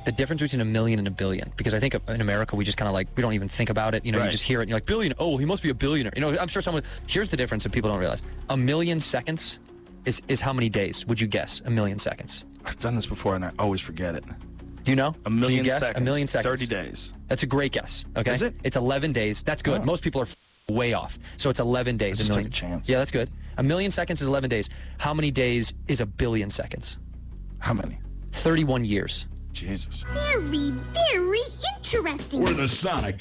the difference between a million and a billion, because I think in America we just kind of like, we don't even think about it. You know, Right. you just hear it and you're like, billion, oh, he must be a billionaire. You know, I'm sure someone, here's the difference that people don't realize. A million seconds is how many days? Would you guess? A million seconds. I've done this before and I always forget it. Do you know? A million Can you guess? seconds. A million seconds. 30 days. That's a great guess. Okay. Is it? It's 11 days. That's good. Oh. Most people are way off. So it's 11 days. Let's a just million. take a chance. Yeah, that's good. A million seconds is 11 days. How many days is a billion seconds? How many? 31 years. Jesus. Very, very interesting. We're the Sonic